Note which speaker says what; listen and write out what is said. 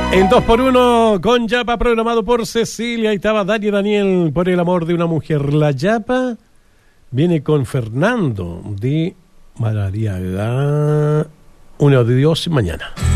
Speaker 1: En 2x1 con Yapa, programado por Cecilia. Ahí estaba Dani Daniel, por el amor de una mujer. La Yapa viene con Fernando de Madariaga. Uno de Dios mañana.